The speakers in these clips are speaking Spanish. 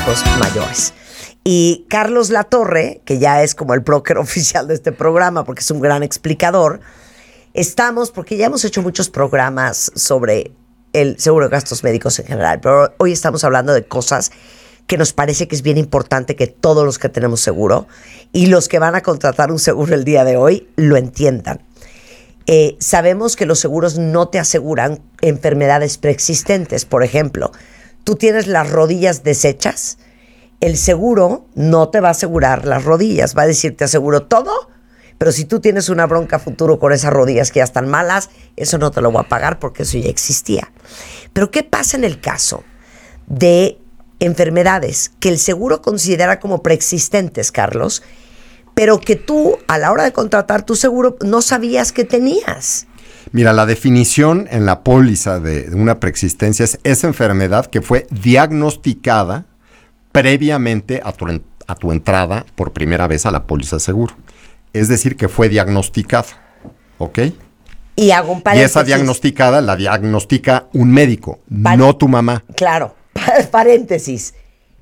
adultos mayores. Y Carlos Latorre, que ya es como el broker oficial de este programa porque es un gran explicador, porque ya hemos hecho muchos programas sobre el seguro de gastos médicos en general, pero hoy estamos hablando de cosas que nos parece que es bien importante que todos los que tenemos seguro y los que van a contratar un seguro el día de hoy lo entiendan. Sabemos que los seguros no te aseguran enfermedades preexistentes. Por ejemplo, tú tienes las rodillas deshechas, el seguro no te va a asegurar las rodillas, va a decir te aseguro todo, pero si tú tienes una bronca futuro con esas rodillas que ya están malas, eso no te lo voy a pagar porque eso ya existía. Pero ¿qué pasa en el caso de enfermedades que el seguro considera como preexistentes, Carlos, pero que tú a la hora de contratar tu seguro no sabías que tenías? Mira, la definición en la póliza de una preexistencia es esa enfermedad que fue diagnosticada previamente a tu entrada por primera vez a la póliza de seguro. Es decir, que fue diagnosticada, ¿ok? Y hago un paréntesis. Y esa diagnosticada la diagnostica un médico, no tu mamá. Claro, paréntesis.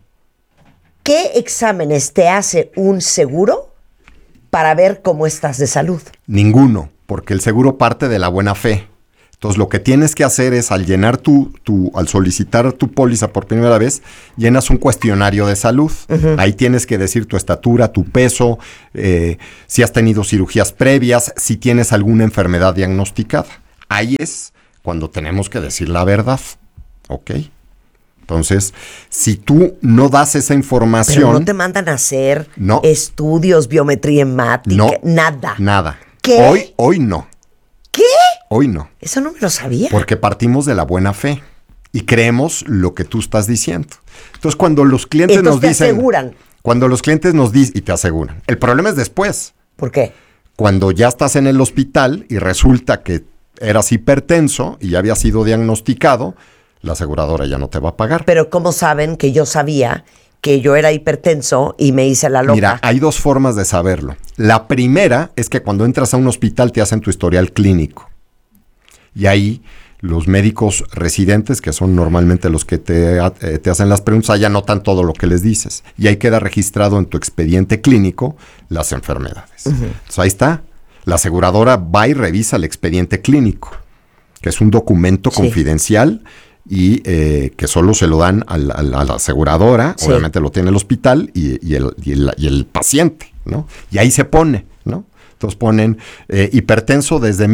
¿Qué exámenes te hace un seguro para ver cómo estás de salud? Ninguno, porque el seguro parte de la buena fe. Entonces, lo que tienes que hacer es, al llenar al solicitar tu póliza por primera vez, llenas un cuestionario de salud. Uh-huh. Ahí tienes que decir tu estatura, tu peso, si has tenido cirugías previas, si tienes alguna enfermedad diagnosticada. Ahí es cuando tenemos que decir la verdad, ¿ok? Entonces, si tú no das esa información... Pero no te mandan a hacer estudios, biometría hemática, nada. ¿Qué? Hoy no. ¿Qué? Hoy no. Eso no me lo sabía. Porque partimos de la buena fe y creemos lo que tú estás diciendo. Entonces, cuando los clientes nos dicen... te aseguran. Cuando los clientes nos dicen y te aseguran. El problema es después. ¿Por qué? Cuando ya estás en el hospital y resulta que eras hipertenso y ya había sido diagnosticado, la aseguradora ya no te va a pagar. Pero ¿cómo saben que yo sabía que yo era hipertenso y me hice la loca? Mira, hay dos formas de saberlo. La primera es que cuando entras a un hospital te hacen tu historial clínico. Y ahí los médicos residentes, que son normalmente los que te hacen las preguntas, ya anotan todo lo que les dices. Y ahí queda registrado en tu expediente clínico las enfermedades. Uh-huh. Entonces ahí está. La aseguradora va y revisa el expediente clínico, que es un documento confidencial y que solo se lo dan a la aseguradora, obviamente lo tiene el hospital y el paciente, ¿no? Y ahí se pone, ¿no? Entonces ponen hipertenso desde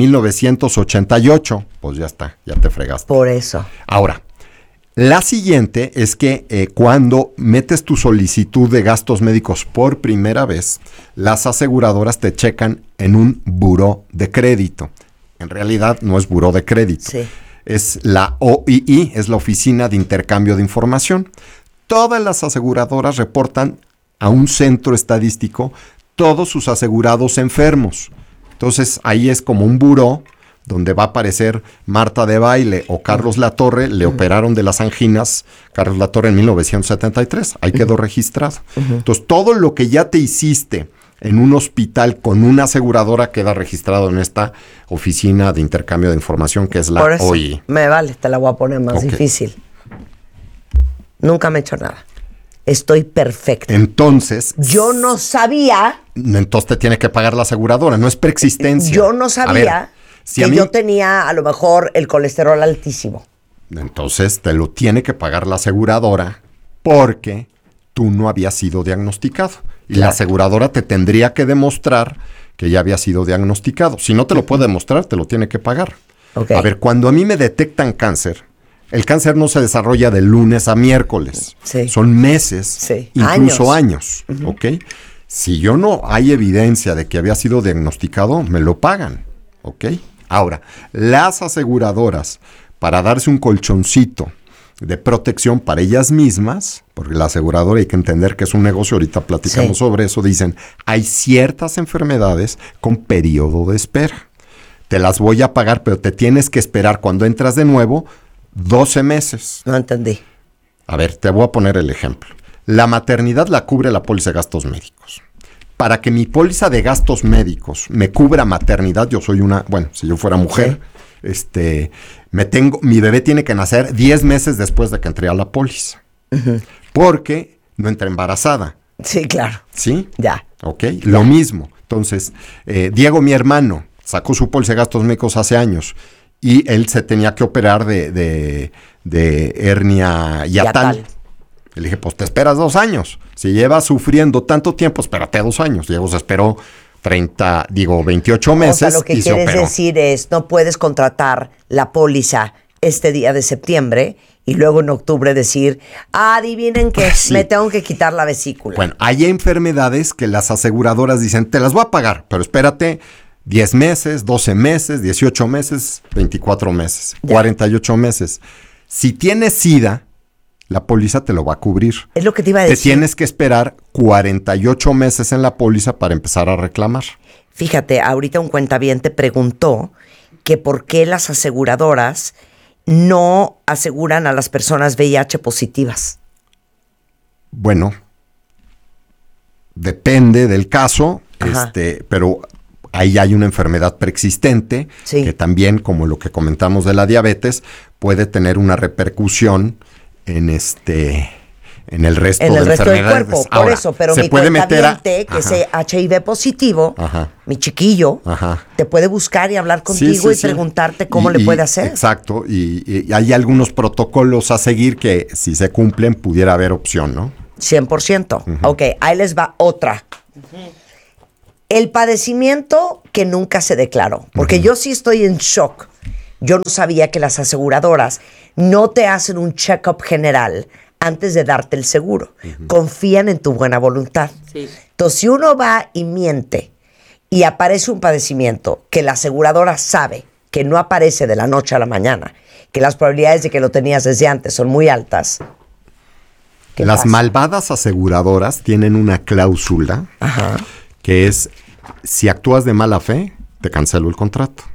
1988, pues ya está, ya te fregaste. Por eso. Ahora, la siguiente es que cuando metes tu solicitud de gastos médicos por primera vez, las aseguradoras te checan en un buró de crédito. En realidad no es buró de crédito. Sí. Es la OII, es la Oficina de Intercambio de Información. Todas las aseguradoras reportan a un centro estadístico todos sus asegurados enfermos. Entonces, ahí es como un buró donde va a aparecer Marta de Baile o Carlos Latorre, le operaron de las anginas, Carlos Latorre en 1973, ahí quedó registrado. Entonces, todo lo que ya te hiciste en un hospital con una aseguradora queda registrado en esta Oficina de Intercambio de Información, que es la OII. Me vale, te la voy a poner más difícil. Nunca me he hecho nada. Estoy perfecta. Entonces... Yo no sabía... Entonces te tiene que pagar la aseguradora, no es preexistencia. Yo no sabía que yo tenía a lo mejor el colesterol altísimo. Entonces te lo tiene que pagar la aseguradora porque tú no habías sido diagnosticado. Y la aseguradora te tendría que demostrar que ya había sido diagnosticado. Si no te lo puede demostrar, te lo tiene que pagar. Okay. A ver, cuando a mí me detectan cáncer, el cáncer no se desarrolla de lunes a miércoles. Sí. Son meses, incluso años. ¿Ok? Si yo no hay evidencia de que había sido diagnosticado, me lo pagan. ¿Ok? Ahora, las aseguradoras, para darse un colchoncito de protección para ellas mismas, porque la aseguradora hay que entender que es un negocio, ahorita platicamos sobre eso, dicen, hay ciertas enfermedades con periodo de espera. Te las voy a pagar, pero te tienes que esperar cuando entras de nuevo 12 meses. No entendí. A ver, te voy a poner el ejemplo. La maternidad la cubre la póliza de gastos médicos. Para que mi póliza de gastos médicos me cubra maternidad, yo soy si yo fuera mujer, mi bebé tiene que nacer 10 meses después de que entré a la póliza. Porque no entra embarazada. Sí, claro. ¿Sí? Ya. Ok, lo mismo. Entonces, Diego, mi hermano, sacó su póliza de gastos médicos hace años y él se tenía que operar de hernia hiatal. Le dije, pues te esperas 2 años. Si llevas sufriendo tanto tiempo, espérate 2 años. Diego se esperó 28 meses. O sea, lo que y se quieres operó. decir es, no puedes contratar la póliza este día de septiembre y luego en octubre decir, adivinen que Sí. me tengo que quitar la vesícula. Bueno, hay enfermedades que las aseguradoras dicen, te las voy a pagar, pero espérate 10 meses, 12 meses, 18 meses, 24 meses, Ya. 48 meses. Si tienes SIDA, la póliza te lo va a cubrir. Es lo que te iba a Te decir. tienes que esperar 48 meses en la póliza para empezar a reclamar. Fíjate, ahorita un cuentaviente preguntó que por qué las aseguradoras no aseguran a las personas VIH positivas. Bueno, depende del caso, Ajá. pero ahí hay una enfermedad preexistente Sí. que también, como lo que comentamos de la diabetes, puede tener una repercusión en en el resto En el de resto del enfermedades. cuerpo, por Ahora, eso, pero se mi puede meter cuentaviente, que es HIV positivo, Ajá. mi chiquillo, Ajá. te puede buscar y hablar Sí, contigo sí, y sí. preguntarte cómo le puede hacer. Exacto, y hay algunos protocolos a seguir que si se cumplen pudiera haber opción, ¿no? 100%. Ok, ahí les va otra. El padecimiento que nunca se declaró. Porque yo sí estoy en shock. Yo no sabía que las aseguradoras no te hacen un check-up general antes de darte el seguro. Confían en tu buena voluntad. Sí. Entonces, si uno va y miente y aparece un padecimiento que la aseguradora sabe que no aparece de la noche a la mañana, que las probabilidades de que lo tenías desde antes son muy altas, ¿qué Las pasa? malvadas aseguradoras tienen una cláusula Ajá. que es, si actúas de mala fe, te cancelo el contrato.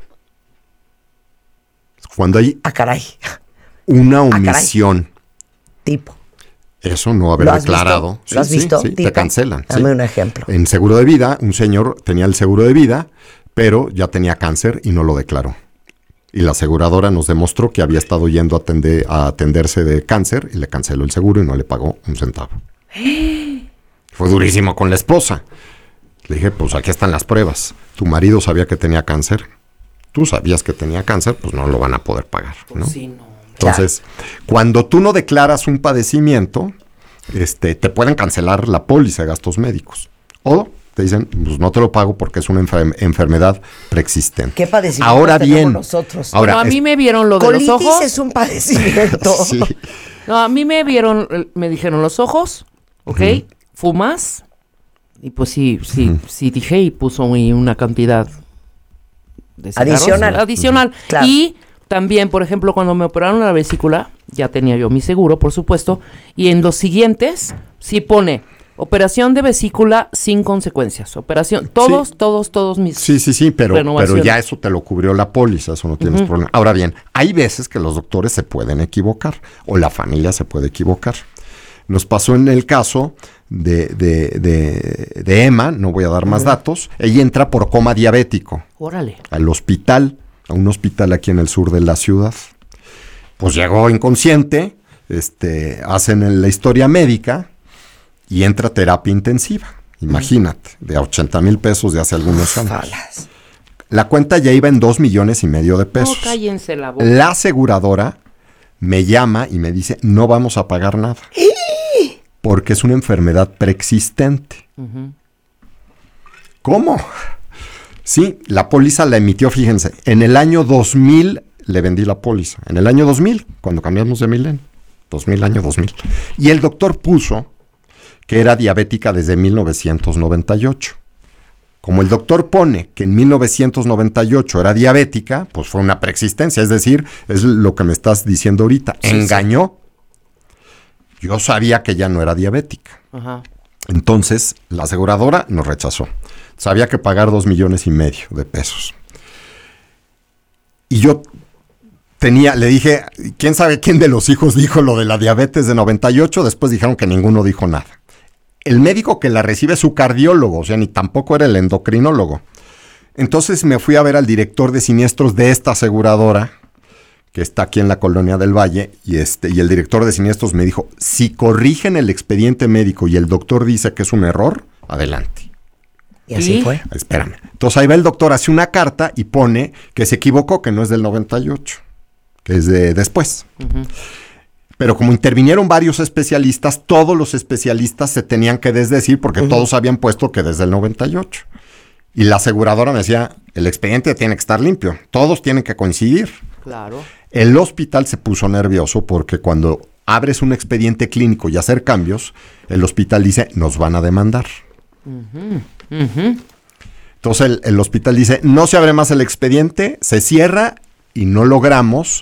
Cuando hay Ah, caray. una caray. omisión, Tipo. eso no haber ¿Lo has declarado, visto? ¿Lo has visto? sí, Tipo. te cancelan. Dame sí. un ejemplo. En seguro de vida, un señor tenía el seguro de vida, pero ya tenía cáncer y no lo declaró. Y la aseguradora nos demostró que había estado yendo a atenderse de cáncer y le canceló el seguro y no le pagó un centavo. Fue durísimo con la esposa. Le dije, pues aquí están las pruebas. Tu marido sabía que tenía cáncer. Tú sabías que tenía cáncer, pues no lo van a poder pagar, ¿no? Pues sí, no. Entonces, cuando tú no declaras un padecimiento, te pueden cancelar la póliza de gastos médicos. O te dicen, pues no te lo pago porque es una enfermedad preexistente. ¿Qué padecimiento Ahora tenemos bien, nosotros? ahora, Bueno, a mí me vieron lo de los Colitis ojos. es un padecimiento. Sí. No, a mí me vieron, me dijeron los ojos, ¿ok? Fumas. Y pues sí dije y puso ahí una cantidad de cigarros, Adicional. Claro. Y también, por ejemplo, cuando me operaron la vesícula, ya tenía yo mi seguro, por supuesto. Y en los siguientes, sí pone operación de vesícula sin consecuencias. Operación, todos mis... Sí, pero renovaciones. ya eso te lo cubrió la póliza, eso no tienes problema. Ahora bien, hay veces que los doctores se pueden equivocar o la familia se puede equivocar. Nos pasó en el caso de Emma, no voy a dar más datos, ella entra por coma diabético Órale. al hospital, a un hospital aquí en el sur de la ciudad. Pues llegó inconsciente, hacen la historia médica y entra a terapia intensiva. Imagínate, de 80,000 pesos de hace algunos años. Falas. La cuenta ya iba en 2,5 millones de pesos. No, cállense la boca. La aseguradora me llama y me dice, no vamos a pagar nada. Porque es una enfermedad preexistente. ¿Cómo? Sí, la póliza la emitió, fíjense, en el año 2000 le vendí la póliza. En el año 2000, cuando cambiamos de milenio. Año 2000. Y el doctor puso que era diabética desde 1998. Como el doctor pone que en 1998 era diabética, pues fue una preexistencia, es decir, es lo que me estás diciendo ahorita. Engañó. Yo sabía que ya no era diabética. Ajá. Entonces, la aseguradora nos rechazó. Sabía que pagar 2,5 millones de pesos. Y yo le dije, ¿quién sabe quién de los hijos dijo lo de la diabetes de 98? Después dijeron que ninguno dijo nada. El médico que la recibe es su cardiólogo, o sea, ni tampoco era el endocrinólogo. Entonces me fui a ver al director de siniestros de esta aseguradora, que está aquí en la Colonia del Valle, y el director de siniestros me dijo, si corrigen el expediente médico y el doctor dice que es un error, adelante. Y así fue. Espérame. Entonces ahí va el doctor, hace una carta y pone que se equivocó, que no es del 98, que es de después. Pero como intervinieron varios especialistas, todos los especialistas se tenían que desdecir porque todos habían puesto que desde el 98. Y la aseguradora me decía, el expediente tiene que estar limpio, todos tienen que coincidir. Claro. El hospital se puso nervioso porque cuando abres un expediente clínico y hacer cambios, el hospital dice, nos van a demandar. Entonces el hospital dice, no se abre más el expediente, se cierra y no logramos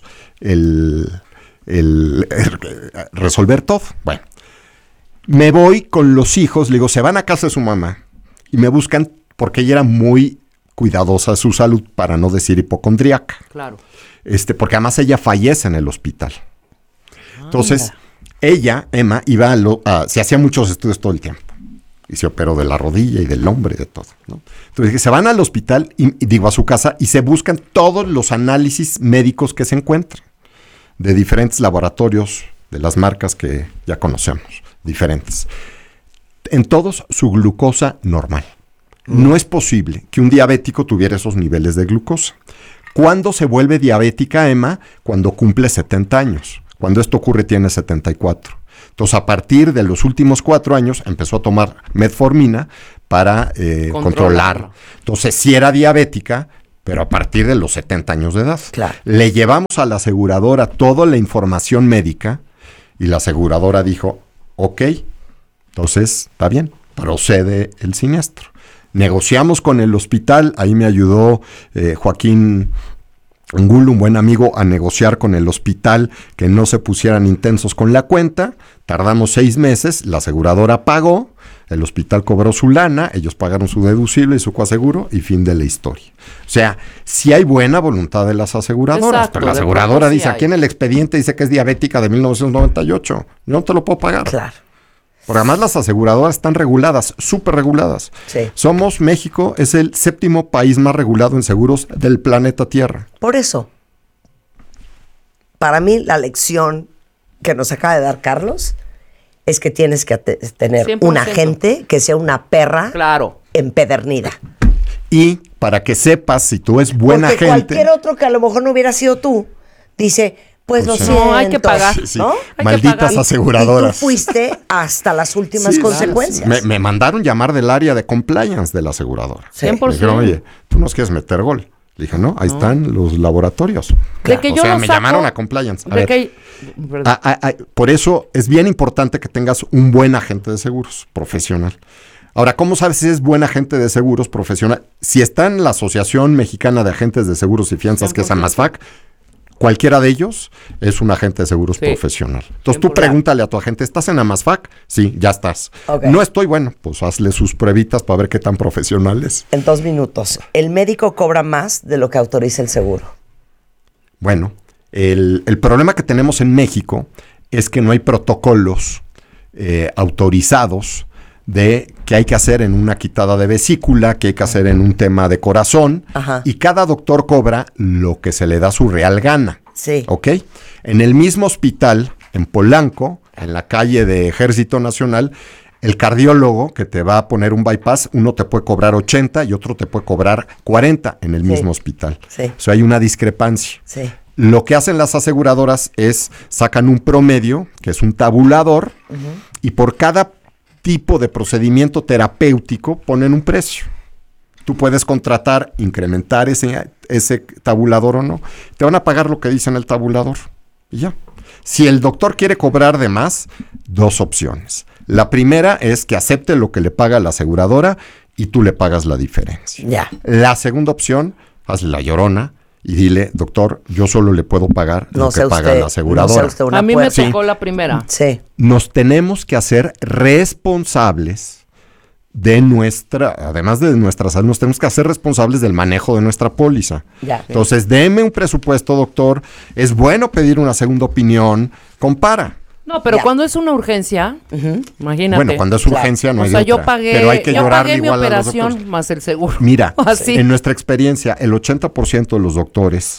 resolver todo. Bueno, me voy con los hijos, le digo, se van a casa de su mamá y me buscan porque ella era muy cuidadosa de su salud, para no decir hipocondríaca. Claro. Porque además ella fallece en el hospital. Entonces, ella, Emma, iba se hacía muchos estudios todo el tiempo. Y se operó de la rodilla y del hombro y de todo, ¿no? Entonces, se van al hospital, a su casa, y se buscan todos los análisis médicos que se encuentran de diferentes laboratorios, de las marcas que ya conocemos, diferentes. En todos, su glucosa normal. No es posible que un diabético tuviera esos niveles de glucosa. ¿Cuándo se vuelve diabética, Emma? Cuando cumple 70 años. Cuando esto ocurre, tiene 74. Entonces, a partir de los últimos 4 años, empezó a tomar metformina para controlar. Entonces, sí era diabética, pero a partir de los 70 años de edad. Claro. Le llevamos a la aseguradora toda la información médica y la aseguradora dijo, ok, entonces, está bien, procede el siniestro. Negociamos con el hospital, ahí me ayudó Joaquín Angulo, un buen amigo, a negociar con el hospital que no se pusieran intensos con la cuenta. Tardamos 6 meses, la aseguradora pagó, el hospital cobró su lana, ellos pagaron su deducible y su coaseguro y fin de la historia. O sea, sí hay buena voluntad de las aseguradoras, exacto, pero la aseguradora dice, sí aquí en el expediente dice que es diabética de 1998, yo no te lo puedo pagar. Claro. Porque además las aseguradoras están reguladas, súper reguladas. Sí. México es el 7º país más regulado en seguros del planeta Tierra. Por eso, para mí la lección que nos acaba de dar Carlos es que tienes que tener 100%. un agente que sea una perra Claro. empedernida. Y para que sepas si tú es buena Porque gente... cualquier otro que a lo mejor no hubiera sido tú, dice, pues lo sí. siento. No, hay que pagar. Sí. ¿No? Hay que Malditas pagar. aseguradoras. Y tú fuiste hasta las últimas Sí, consecuencias. Me mandaron llamar del área de compliance de la aseguradora. Sí. 100%. Me dijeron, oye, tú nos quieres meter gol. Le dije, no, ahí están los laboratorios. De que yo lo me saco, llamaron a compliance. A de ver, que, perdón. por eso es bien importante que tengas un buen agente de seguros profesional. Ahora, ¿cómo sabes si es buen agente de seguros profesional? Si está en la Asociación Mexicana de Agentes de Seguros y Fianzas, que es AMASFAC, cualquiera de ellos es un agente de seguros profesional. Entonces tú 100%. pregúntale a tu agente, ¿estás en AMASFAC? Sí, ya estás. Okay. No estoy, bueno, pues hazle sus pruebitas para ver qué tan profesional es. En 2 minutos, el médico cobra más de lo que autoriza el seguro. Bueno, el problema que tenemos en México es que no hay protocolos autorizados de qué hay que hacer en una quitada de vesícula, qué hay que hacer en un tema de corazón. Ajá. Y cada doctor cobra lo que se le da su real gana. Sí. ¿Ok? En el mismo hospital, en Polanco, en la calle de Ejército Nacional, el cardiólogo que te va a poner un bypass, uno te puede cobrar 80 y otro te puede cobrar 40 en el mismo hospital. Sí. O sea, hay una discrepancia. Sí. Lo que hacen las aseguradoras es sacan un promedio, que es un tabulador, y por cada tipo de procedimiento terapéutico ponen un precio. Tú puedes contratar, incrementar ese tabulador o no. Te van a pagar lo que dice en el tabulador. Y ya. Si el doctor quiere cobrar de más, 2 opciones. La primera es que acepte lo que le paga la aseguradora y tú le pagas la diferencia. Ya. La segunda opción, hazle la llorona y dile, doctor, yo solo le puedo pagar lo que paga la aseguradora. No sea usted una A mí me puerca. tocó la primera. Sí. Nos tenemos que hacer responsables de además de nuestra salud, nos tenemos que hacer responsables del manejo de nuestra póliza. Ya. Entonces, deme un presupuesto, doctor. Es bueno pedir una segunda opinión. Compara. No, pero Ya. cuando es una urgencia, imagínate. Bueno, cuando es urgencia no o hay sea, de yo otra. pagué, Pero hay que yo llorarle pagué mi igual a los operación doctores. más el seguro. Mira, Así. en nuestra experiencia, el 80% de los doctores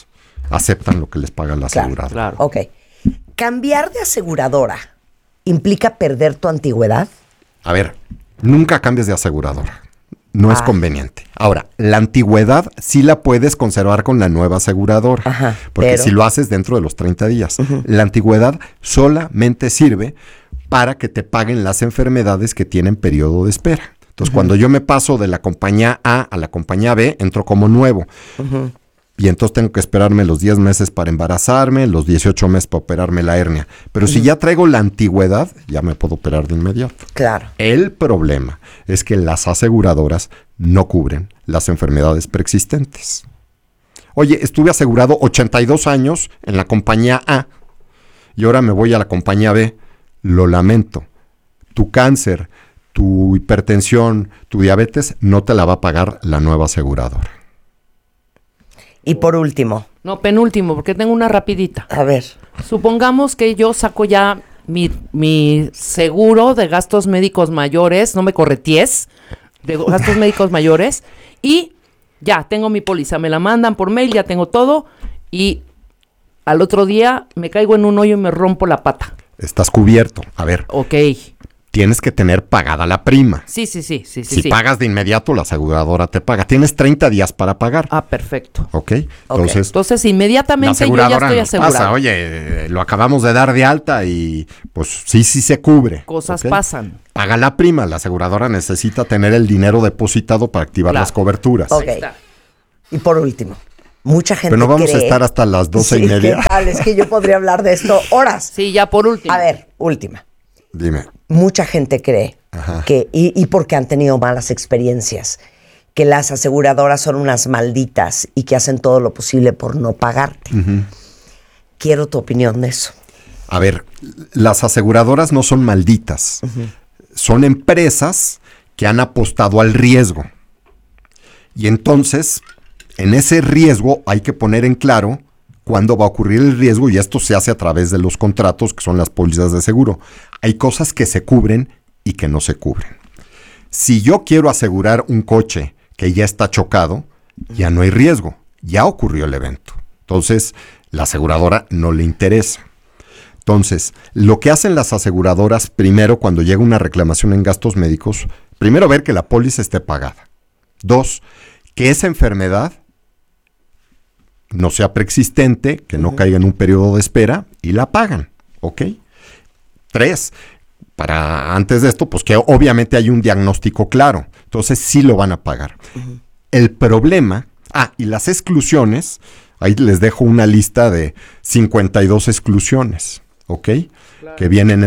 aceptan lo que les paga la Claro, aseguradora. Claro. Ok. ¿Cambiar de aseguradora implica perder tu antigüedad? A ver, nunca cambies de aseguradora. No es conveniente. Ahora, la antigüedad sí la puedes conservar con la nueva aseguradora. Ajá, porque pero- si lo haces dentro de los 30 días. La antigüedad solamente sirve para que te paguen las enfermedades que tienen periodo de espera. Entonces, cuando yo me paso de la compañía A a la compañía B, entro como nuevo. Y entonces tengo que esperarme los 10 meses para embarazarme, los 18 meses para operarme la hernia. Pero si ya traigo la antigüedad, ya me puedo operar de inmediato. Claro. El problema es que las aseguradoras no cubren las enfermedades preexistentes. Oye, estuve asegurado 82 años en la compañía A y ahora me voy a la compañía B. Lo lamento. Tu cáncer, tu hipertensión, tu diabetes no te la va a pagar la nueva aseguradora. Y por último, No, penúltimo, porque tengo una rapidita. a ver, Supongamos que yo saco ya mi seguro de gastos médicos mayores, no me correties, de gastos médicos mayores, y ya tengo mi póliza, me la mandan por mail, ya tengo todo, y al otro día me caigo en un hoyo y me rompo la pata. Estás cubierto. A ver, Ok. tienes que tener pagada la prima. Sí. Si pagas de inmediato, la aseguradora te paga. Tienes 30 días para pagar. Ah, perfecto. ¿Ok? Entonces, Entonces, la inmediatamente yo ya aseguradora estoy no asegurado. pasa. Oye, lo acabamos de dar de alta y pues sí se cubre. Cosas ¿ok? pasan. Paga la prima. La aseguradora necesita tener el dinero depositado para activar Claro. las coberturas. Ok. Ahí está. y por último, mucha gente Pero no vamos a cree- estar hasta las 12 y Sí, media. ¿qué tal? Es que yo podría hablar de esto horas. Sí, ya por último. A ver, última. Dime. Mucha gente cree Ajá. que, y porque han tenido malas experiencias, que las aseguradoras son unas malditas y que hacen todo lo posible por no pagarte. Quiero tu opinión de eso. A ver, las aseguradoras no son malditas. Son empresas que han apostado al riesgo. Y entonces, en ese riesgo hay que poner en claro cuándo va a ocurrir el riesgo y esto se hace a través de los contratos que son las pólizas de seguro. Hay cosas que se cubren y que no se cubren. Si yo quiero asegurar un coche que ya está chocado, ya no hay riesgo, ya ocurrió el evento. Entonces, la aseguradora no le interesa. Entonces, lo que hacen las aseguradoras primero cuando llega una reclamación en gastos médicos, primero ver que la póliza esté pagada. 2, que esa enfermedad no sea preexistente, que no caiga en un periodo de espera y la pagan, ¿ok? 3, para antes de esto, pues que obviamente hay un diagnóstico claro, entonces sí lo van a pagar. El problema, y las exclusiones, ahí les dejo una lista de 52 exclusiones, ¿ok? Que vienen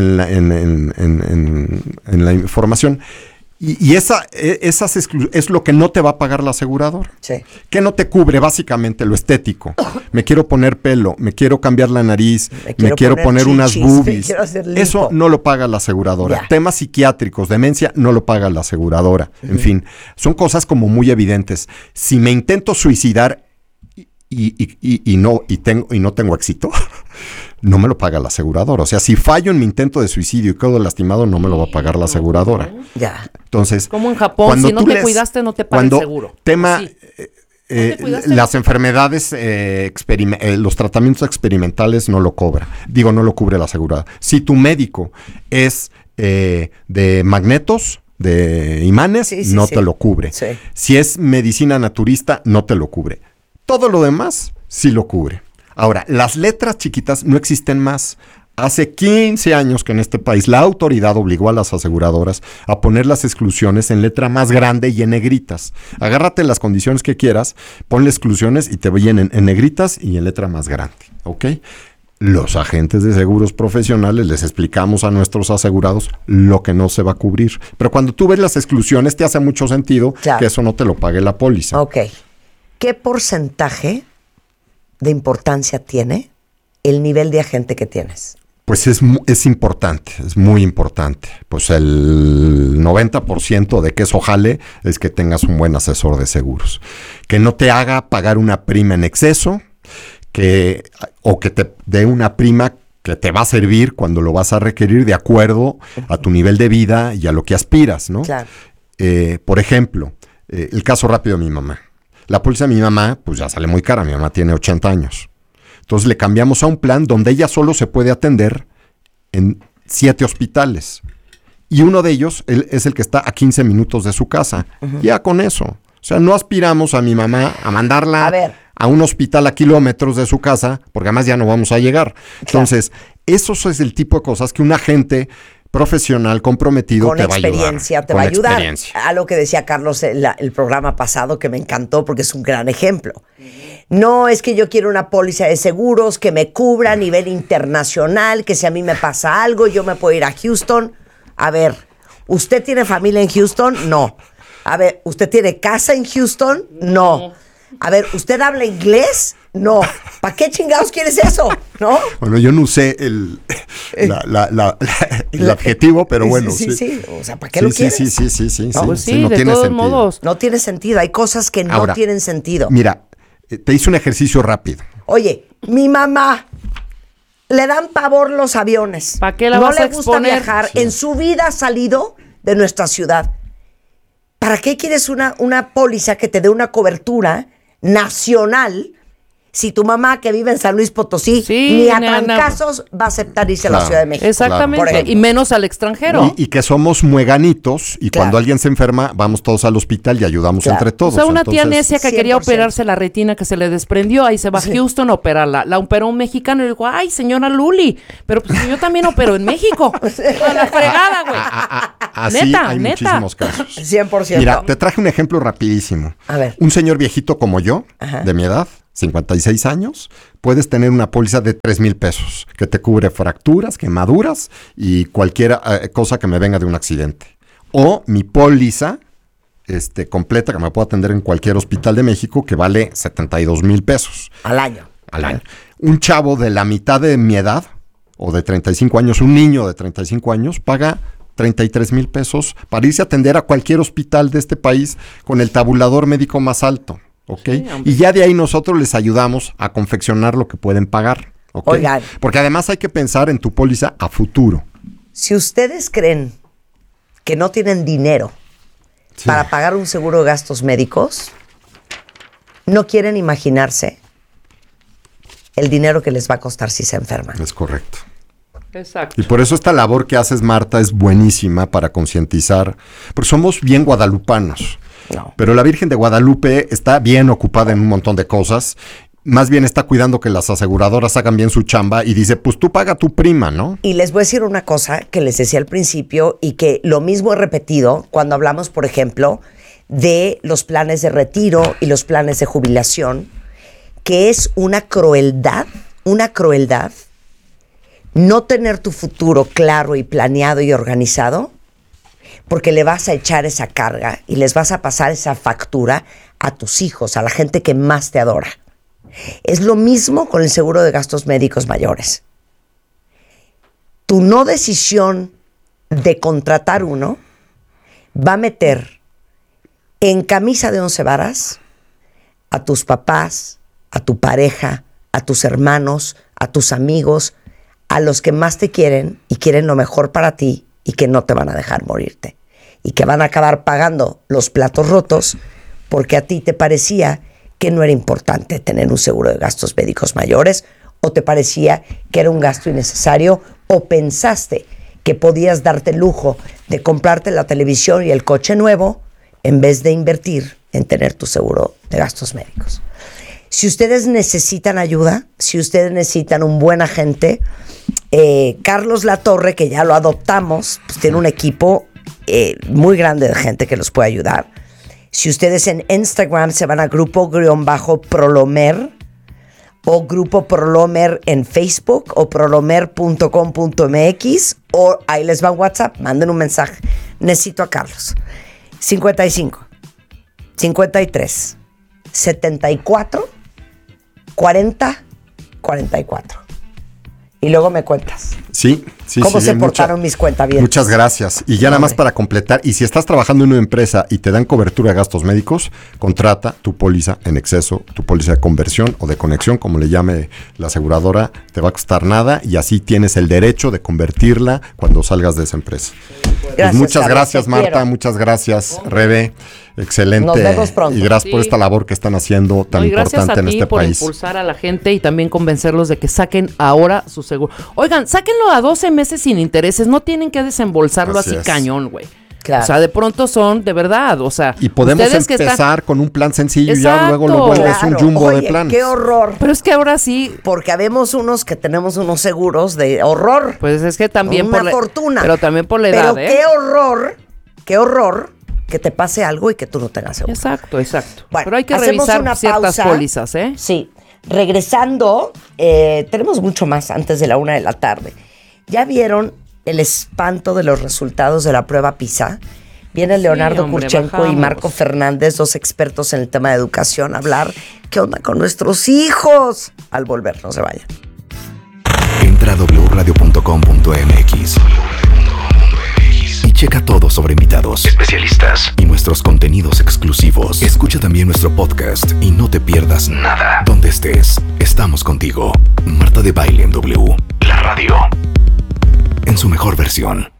en la información. Y esas es lo que no te va a pagar la aseguradora. Sí. ¿Qué no te cubre? Básicamente lo estético. Me quiero poner pelo, me quiero cambiar la nariz, me quiero poner unas chichis, me boobies. quiero hacer lipo. Eso no lo paga la aseguradora. Ya. Temas psiquiátricos, demencia, no lo paga la aseguradora. En fin, son cosas como muy evidentes. Si me intento suicidar y no tengo éxito, no me lo paga la aseguradora. O sea, si fallo en mi intento de suicidio y quedo lastimado, no me lo va a pagar la aseguradora. Ya. Entonces, Como en Japón, cuando si no tú te lees- cuidaste, no te paga el cuando seguro. Tema, Sí. te cuidaste? las enfermedades, los tratamientos experimentales no lo cobra. Digo, no lo cubre la aseguradora. Si tu médico es de magnetos, de imanes, Sí, sí, no sí. te lo cubre. Sí. Si es medicina naturista, no te lo cubre. Todo lo demás sí lo cubre. Ahora, las letras chiquitas no existen más. Hace 15 años que en este país la autoridad obligó a las aseguradoras a poner las exclusiones en letra más grande y en negritas. Agárrate las condiciones que quieras, ponle exclusiones y te vienen en negritas y en letra más grande, ¿ok? Los agentes de seguros profesionales les explicamos a nuestros asegurados lo que no se va a cubrir. Pero cuando tú ves las exclusiones te hace mucho sentido Claro. que eso no te lo pague la póliza. Ok. ¿Qué porcentaje de importancia tiene el nivel de agente que tienes? Pues es importante, es muy importante. Pues el 90% de que eso jale es que tengas un buen asesor de seguros. Que no te haga pagar una prima en exceso, o que te dé una prima que te va a servir cuando lo vas a requerir de acuerdo a tu nivel de vida y a lo que aspiras, ¿no? Claro. Por ejemplo, el caso rápido de mi mamá. La póliza de mi mamá, pues ya sale muy cara. Mi mamá tiene 80 años. Entonces le cambiamos a un plan donde ella solo se puede atender en 7 hospitales. Y uno de ellos es el que está a 15 minutos de su casa. Ya con eso. O sea, no aspiramos a mi mamá a mandarla a un hospital a kilómetros de su casa, porque además ya no vamos a llegar. Entonces, eso es el tipo de cosas que un agente profesional comprometido te va a ayudar. Con experiencia te va a ayudar. A lo que decía Carlos el programa pasado, que me encantó porque es un gran ejemplo. No es que yo quiero una póliza de seguros que me cubra a nivel internacional, que si a mí me pasa algo, yo me puedo ir a Houston. A ver, ¿usted tiene familia en Houston? No. A ver, ¿usted tiene casa en Houston? No. A ver, ¿usted habla inglés? No. ¿Para qué chingados quieres eso? ¿No? Bueno, yo no usé el adjetivo, pero bueno. Sí. O sea, ¿para qué lo quieres? Sí. No, pues no de tiene todos sentido. modos. No tiene sentido. Hay cosas que no tienen sentido. Mira, te hice un ejercicio rápido. Oye, mi mamá le dan pavor los aviones. ¿Para qué la vas a exponer? No le gusta viajar. Sí. En su vida ha salido de nuestra ciudad. ¿Para qué quieres una póliza que te dé una cobertura nacional si tu mamá que vive en San Luis Potosí ni a trancazos va a aceptar irse a la Ciudad de México? Exactamente, y menos al extranjero. Y que somos mueganitos y cuando alguien se enferma vamos todos al hospital y ayudamos entre todos. O sea, una tía necia que 100%. Quería operarse la retina que se le desprendió, ahí se va a Houston a operarla. La operó un mexicano y le dijo, ay, señora Luli, pero pues yo también opero en México. A la fregada, güey. Así hay muchísimos casos. 100%. Mira, te traje un ejemplo rapidísimo. A ver. Un señor viejito como yo, de mi edad, 56 años, puedes tener una póliza de 3,000 pesos que te cubre fracturas, quemaduras y cualquier cosa que me venga de un accidente. O mi póliza completa que me puedo atender en cualquier hospital de México que vale 72,000 pesos. Al año. Un chavo de la mitad de mi edad o de 35 años, un niño de 35 años, paga 33,000 pesos para irse a atender a cualquier hospital de este país con el tabulador médico más alto. ¿Okay? Sí, y ya de ahí nosotros les ayudamos a confeccionar lo que pueden pagar. ¿Okay? Oigan. Porque además hay que pensar en tu póliza a futuro. Si ustedes creen que no tienen dinero para pagar un seguro de gastos médicos, no quieren imaginarse el dinero que les va a costar si se enferman. Es correcto. Exacto. Y por eso esta labor que haces, Marta, es buenísima para concientizar, porque somos bien guadalupanos. No. Pero la Virgen de Guadalupe está bien ocupada en un montón de cosas. Más bien está cuidando que las aseguradoras hagan bien su chamba y dice, pues tú paga tu prima, ¿no? Y les voy a decir una cosa que les decía al principio y que lo mismo he repetido cuando hablamos, por ejemplo, de los planes de retiro y los planes de jubilación, que es una crueldad no tener tu futuro claro y planeado y organizado, porque le vas a echar esa carga y les vas a pasar esa factura a tus hijos, a la gente que más te adora. Es lo mismo con el seguro de gastos médicos mayores. Tu no decisión de contratar uno va a meter en camisa de 11 varas a tus papás, a tu pareja, a tus hermanos, a tus amigos, a los que más te quieren y quieren lo mejor para ti y que no te van a dejar morirte. Y que van a acabar pagando los platos rotos porque a ti te parecía que no era importante tener un seguro de gastos médicos mayores, o te parecía que era un gasto innecesario, o pensaste que podías darte el lujo de comprarte la televisión y el coche nuevo en vez de invertir en tener tu seguro de gastos médicos. Si ustedes necesitan ayuda, si ustedes necesitan un buen agente, Carlos Latorre, que ya lo adoptamos, pues tiene un equipo muy grande de gente que los puede ayudar. Si ustedes en Instagram se van a grupo-prolomer o Grupo Prolomer en Facebook o prolomer.com.mx, o ahí les va un WhatsApp, manden un mensaje. Necesito a Carlos. 55 53 74 40 44. Y luego me cuentas. Sí, cómo se portaron mis cuentavientes. Muchas gracias. Y ya nada más para completar, y si estás trabajando en una empresa y te dan cobertura de gastos médicos, contrata tu póliza en exceso, tu póliza de conversión o de conexión, como le llame la aseguradora, te va a costar nada y así tienes el derecho de convertirla cuando salgas de esa empresa. Gracias, pues muchas Carlos, gracias, te Marta, quiero. muchas gracias, Rebe. Excelente. Nos vemos pronto. Y gracias por Sí. esta labor que están haciendo tan Y gracias importante a en ti este por país. impulsar a la gente y también convencerlos de que saquen ahora su seguro. Oigan, sáquenlo a 12 meses sin intereses, no tienen que desembolsarlo Así así es. cañón, güey. Claro. O sea, de pronto son de verdad, o sea, Y podemos ustedes que empezar están... con un plan sencillo y Exacto. ya luego lo vuelves un jumbo Oye, de plan. qué horror. Pero es que ahora sí, Porque habemos unos que tenemos unos seguros de horror. pues es que también Una por la fortuna. Pero también por la Pero edad, qué horror que te pase algo y que tú no tengas seguro. Exacto. Bueno, Pero hay que hacemos revisar una ciertas pausa. pólizas, ¿eh? Sí. Regresando, tenemos mucho más antes de la 1 de la tarde. ¿Ya vieron el espanto de los resultados de la prueba PISA? Vienen Leonardo hombre, Kurchenko y bajamos. Marco Fernández, dos expertos en el tema de educación, a hablar qué onda con nuestros hijos. Al volver, no se vayan. Entra a wradio.com.mx y checa todo sobre invitados, especialistas y nuestros contenidos exclusivos. Escucha también nuestro podcast y no te pierdas nada. Donde estés, estamos contigo. Marta de Baile en W. La radio. En su mejor versión.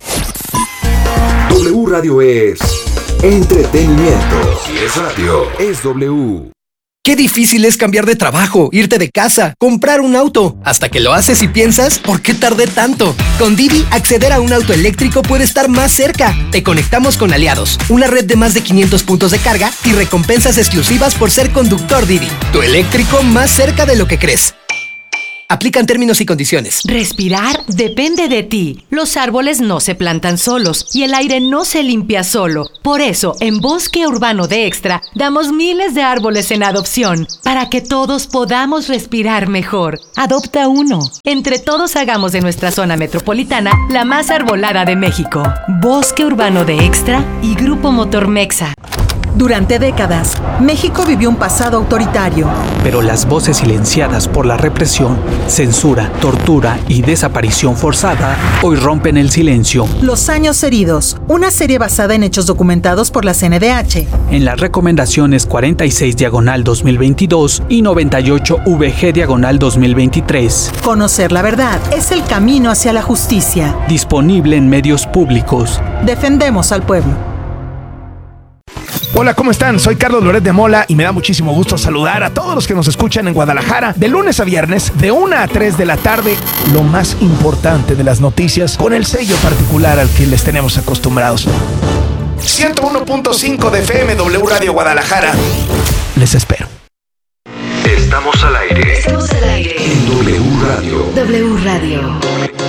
W Radio es entretenimiento. Y es radio. Es W. Qué difícil es cambiar de trabajo, irte de casa, comprar un auto. Hasta que lo haces y piensas, ¿por qué tardé tanto? Con Didi, acceder a un auto eléctrico puede estar más cerca. Te conectamos con Aliados, una red de más de 500 puntos de carga y recompensas exclusivas por ser conductor Didi. Tu eléctrico más cerca de lo que crees. Aplican términos y condiciones. Respirar depende de ti. Los árboles no se plantan solos y el aire no se limpia solo. Por eso, en Bosque Urbano de Extra, damos miles de árboles en adopción para que todos podamos respirar mejor. Adopta uno. Entre todos hagamos de nuestra zona metropolitana la más arbolada de México. Bosque Urbano de Extra y Grupo Motor Mexa. Durante décadas, México vivió un pasado autoritario. Pero las voces silenciadas por la represión, censura, tortura y desaparición forzada hoy rompen el silencio. Los años heridos, una serie basada en hechos documentados por la CNDH. En las recomendaciones 46/2022 y 98VG/2023. Conocer la verdad es el camino hacia la justicia. Disponible en medios públicos. Defendemos al pueblo. Hola, ¿cómo están? Soy Carlos Loret de Mola y me da muchísimo gusto saludar a todos los que nos escuchan en Guadalajara de lunes a viernes de 1 a 3 de la tarde. Lo más importante de las noticias con el sello particular al que les tenemos acostumbrados. 101.5 de FM W Radio Guadalajara. Les espero. Estamos al aire. Estamos al aire. En W Radio. W Radio.